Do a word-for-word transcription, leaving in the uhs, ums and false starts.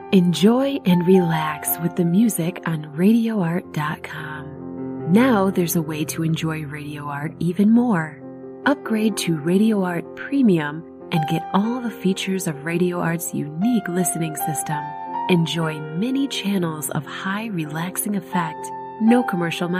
Enjoy and relax with the music on radio art dot com. Now there's a way to enjoy Radio Art even more. Upgrade to Radio Art Premium and get all the features of Radio Art's unique listening system. Enjoy many channels of high relaxing effect, no commercial